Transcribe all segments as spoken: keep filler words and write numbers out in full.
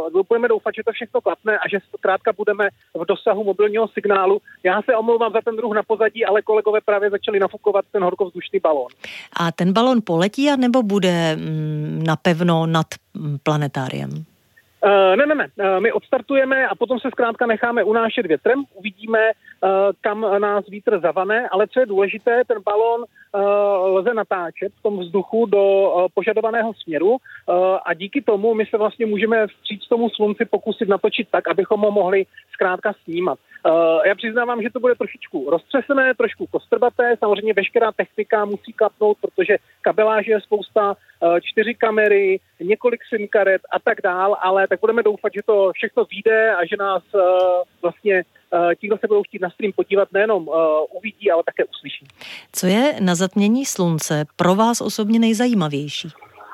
budeme doufat, že to všechno klapne a že zkrátka budeme v dosahu mobilního signálu. Já se omlouvám za ten druh na pozadí, ale kolegové právě začali nafukovat ten horkovzdušný balón. A ten balón poletí, nebo bude mm, napevno nad planetáriem? Uh, ne, ne, ne. Uh, my odstartujeme a potom se zkrátka necháme unášet větrem. Uvidíme, uh, kam nás vítr zavane, ale co je důležité, ten balón uh, lze natáčet v tom vzduchu do uh, požadovaného směru uh, a díky tomu my se vlastně můžeme vstříc tomu slunci pokusit natočit tak, abychom ho mohli zkrátka snímat. Uh, já přiznávám, že to bude trošičku roztřesené, trošku kostrbaté, samozřejmě veškerá technika musí klapnout, protože kabeláže je spousta, uh, čtyři kamery, několik SIM karet a tak dál, ale tak budeme doufat, že to všechno vyjde a že nás uh, vlastně uh, ti, kdo se budou chtít na stream podívat, nejenom uh, uvidí, ale také uslyší. Co je na zatmění slunce pro vás osobně nejzajímavější?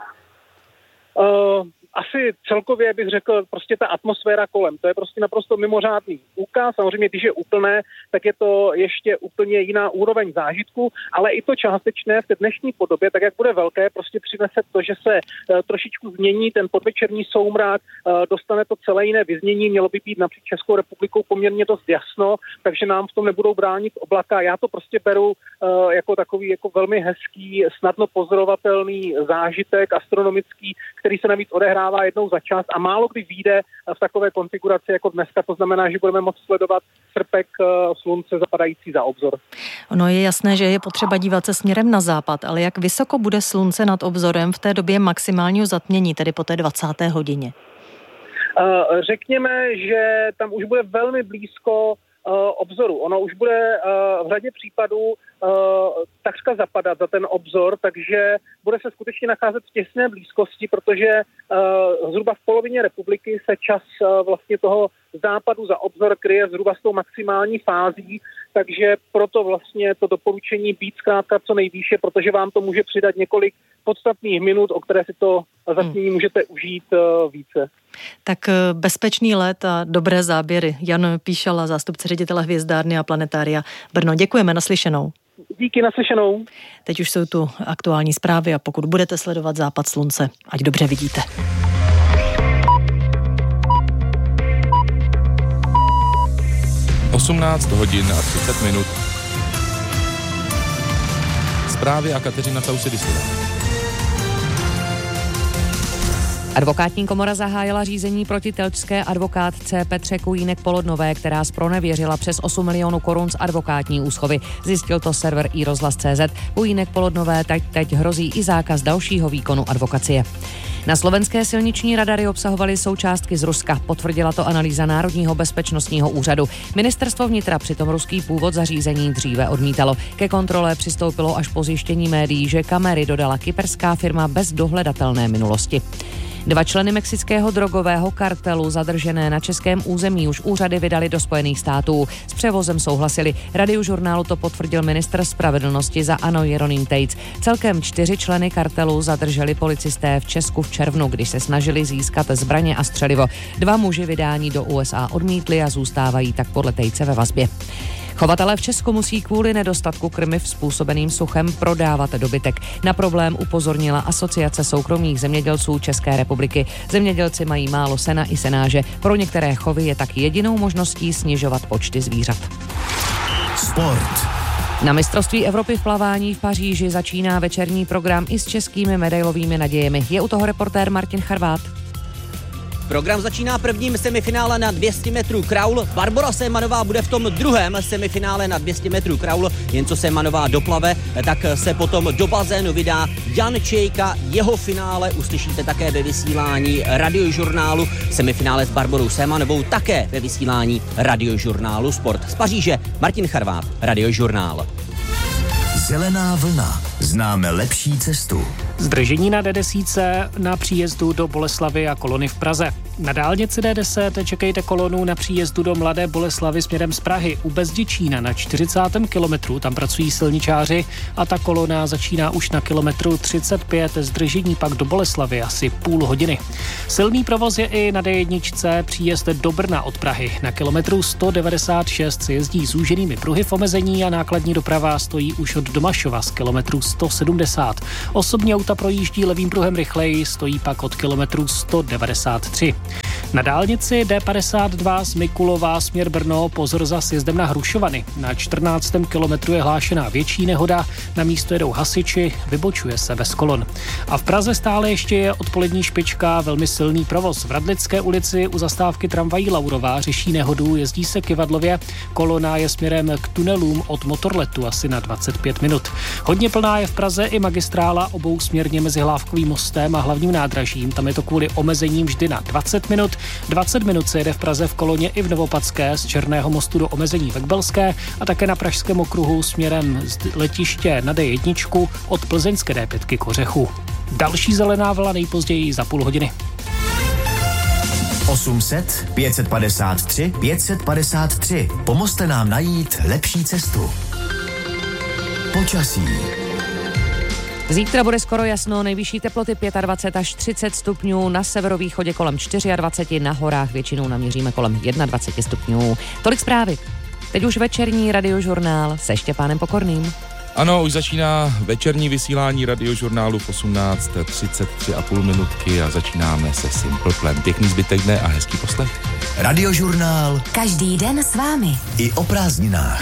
Uh, Asi celkově bych řekl prostě ta atmosféra kolem. To je prostě naprosto mimořádný úkaz. Samozřejmě, když je úplné, tak je to ještě úplně jiná úroveň zážitku, ale i to částečné v té dnešní podobě, tak jak bude velké, prostě přinese to, že se uh, trošičku změní ten podvečerní soumrak, uh, dostane to celé jiné vyznění, mělo by být napříč Českou republikou poměrně dost jasno, takže nám v tom nebudou bránit oblaka. Já to prostě beru uh, jako takový jako velmi hezký, snadno pozorovatelný zážitek astronomický, který se navíc odehrává jednou za čas a málo kdy vyjde v takové konfiguraci jako dneska, to znamená, že budeme moct sledovat srpek slunce zapadající za obzor. Ono je jasné, že je potřeba dívat se směrem na západ, ale jak vysoko bude slunce nad obzorem v té době maximálního zatmění, tedy po té dvacáté hodině? Řekněme, že tam už bude velmi blízko obzoru. Ono už bude v řadě případů takřka zapadat za ten obzor, takže bude se skutečně nacházet v těsné blízkosti, protože zhruba v polovině republiky se čas vlastně toho západu za obzor kryje zhruba s tou maximální fází, takže proto vlastně to doporučení být zkrátka co nejvýše, protože vám to může přidat několik podstatných minut, o které si to zatmění hmm. můžete užít více. Tak bezpečný let a dobré záběry. Jan Píšala, zástupce ředitele Hvězdárny a Planetária Brno. Děkujeme, naslyšenou. Díky, naslyšenou. Teď už jsou tu aktuální zprávy a pokud budete sledovat západ slunce, ať dobře vidíte. osmnáct hodin a třicet minut. Zprávy a Kateřina Tausidisová. Advokátní komora zahájila řízení proti telčské advokátce Petře Kujínek-Polodnové, která zpronevěřila přes osm milionů korun z advokátní úschovy. Zjistil to server iRozhlas tečka cé zet. Kujínek-Polodnové teď, teď hrozí i zákaz dalšího výkonu advokacie. Na slovenské silniční radary obsahovaly součástky z Ruska, potvrdila to analýza Národního bezpečnostního úřadu. Ministerstvo vnitra přitom ruský původ zařízení dříve odmítalo. Ke kontrole přistoupilo až po zjištění médií, že kamery dodala kyperská firma bez dohledatelné minulosti. Dva členy mexického drogového kartelu zadržené na českém území už úřady vydali do Spojených států. S převozem souhlasili. Radiožurnálu to potvrdil ministr spravedlnosti za ANO Jeroným Tejc. Celkem čtyři členy kartelu zadrželi policisté v Česku v červnu, když se snažili získat zbraně a střelivo. Dva muži vydání do U S A odmítli a zůstávají tak podle Tejce ve vazbě. Chovatelé v Česku musí kvůli nedostatku krmiv způsobeným suchem prodávat dobytek. Na problém upozornila Asociace soukromých zemědělců České republiky. Zemědělci mají málo sena i senáže. Pro některé chovy je tak jedinou možností snižovat počty zvířat. Sport. Na mistrovství Evropy v plavání v Paříži začíná večerní program i s českými medailovými nadějemi. Je u toho reportér Martin Charvát. Program začíná prvním semifinále na dvě stě metrů kraul. Barbora Semanová bude v tom druhém semifinále na dvě stě metrů kraul. Jen co Semanová doplave, tak se potom do bazénu vydá Jan Čejka. Jeho finále uslyšíte také ve vysílání Radiožurnálu. Semifinále s Barborou Semanovou také ve vysílání Radiožurnálu Sport. Z Paříže Martin Charvát, Radiožurnál. Zelená vlna. Známe lepší cestu. Zdržení na D deset na příjezdu do Boleslavy a kolony v Praze. Na dálnici D deset čekejte kolonu na příjezdu do Mladé Boleslavy směrem z Prahy. U Bezděčína na čtyřicátém kilometru tam pracují silničáři a ta kolona začíná už na kilometru třicet pět, zdržení pak do Boleslavy asi půl hodiny. Silný provoz je i na D jedna, příjezd do Brna od Prahy. Na kilometru sto devadesát šest se jezdí zúženými pruhy v omezení a nákladní doprava stojí už od Domašova z kilometru sto sedmdesát. Osobní auta projíždí levým pruhem rychleji, stojí pak od kilometru sto devadesát tři. Na dálnici D padesát dva z Mikulova směr Brno pozor za sjezdem na Hrušovany. Na čtrnáctém kilometru je hlášená větší nehoda, na místo jedou hasiči, vybočuje se bez kolon. A v Praze stále ještě je odpolední špička, velmi silný provoz. V Radlické ulici u zastávky tramvají Laurová řeší nehodu, jezdí se Kyvadlově, kolona je směrem k tunelům od Motorletu asi na dvacet pět minut. Hodně plná je v Praze i magistrála obou směrně mezi Hlávkovým mostem a hlavním nádražím, tam je to kvůli omezením vždy na dvacet minut. dvacet minut se jede v Praze v koloně i v Novopadské z Černého mostu do omezení Vekbelské a také na Pražském okruhu směrem z letiště na D jedna od plzeňské D pět k Ořechu. Další zelená vlna nejpozději za půl hodiny. osm set, pět set padesát tři, pět set padesát tři. Pomozte nám najít lepší cestu. Počasí. Zítra bude skoro jasno, nejvyšší teploty dvacet pět až třicet stupňů, na severovýchodě kolem dvacet čtyři, na horách většinou naměříme kolem dvacet jedna stupňů. Tolik zprávy. Teď už večerní radiožurnál se Štěpánem Pokorným. Ano, už začíná večerní vysílání radiožurnálu v osmnáct třicet tři a půl minutky a začínáme se Simple Plan. Pěkný zbytek dne a hezký poslech. Radiožurnál. Každý den s vámi. I o prázdninách.